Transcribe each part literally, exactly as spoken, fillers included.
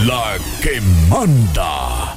La que manda.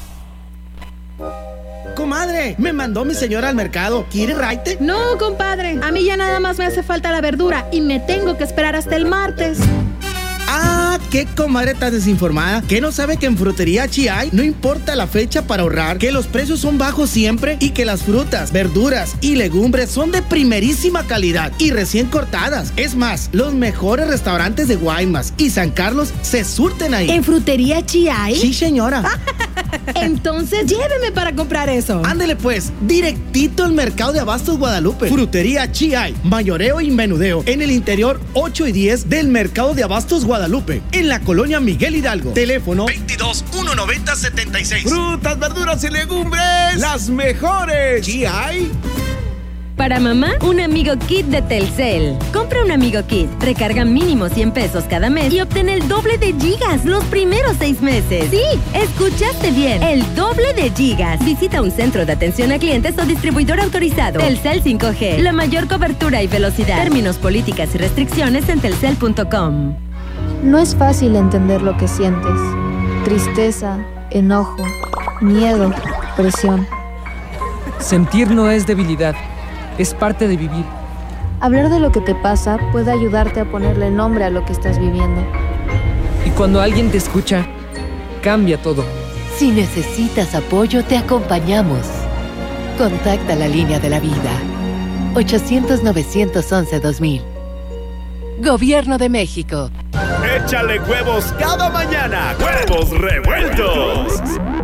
Comadre, me mandó mi señora al mercado. ¿Quiere raite? No, compadre. A mí ya nada más me hace falta la verdura y me tengo que esperar hasta el martes. Ah, qué comadre tan desinformada. ¿Que no sabe que en Frutería Chi-Ai no importa la fecha para ahorrar? Que los precios son bajos siempre y que las frutas, verduras y legumbres son de primerísima calidad y recién cortadas. Es más, los mejores restaurantes de Guaymas y San Carlos se surten ahí. ¿En Frutería Chi-Ai? Sí, señora. Entonces lléveme para comprar eso. Ándele pues, directito al Mercado de Abastos Guadalupe. Frutería Chi-Ai, mayoreo y menudeo en el interior ocho y diez del Mercado de Abastos Guadalupe, en la colonia Miguel Hidalgo. Teléfono veintidós, ciento noventa, setenta y seis. Frutas, verduras y legumbres, las mejores. Chi-Ai. Para mamá, un amigo kit de Telcel. Compra un amigo kit, recarga mínimo cien pesos cada mes y obtén el doble de gigas los primeros seis meses. Sí, escuchaste bien, el doble de gigas. Visita un centro de atención a clientes o distribuidor autorizado. Telcel cinco G, la mayor cobertura y velocidad. Términos, políticas y restricciones en telcel punto com. No es fácil entender lo que sientes. Tristeza, enojo, miedo, presión. Sentir no es debilidad. Es parte de vivir. Hablar de lo que te pasa puede ayudarte a ponerle nombre a lo que estás viviendo. Y cuando alguien te escucha, cambia todo. Si necesitas apoyo, te acompañamos. Contacta la línea de la vida. ochocientos, novecientos once, dos mil. Gobierno de México. Échale huevos cada mañana. ¡Huevos revueltos!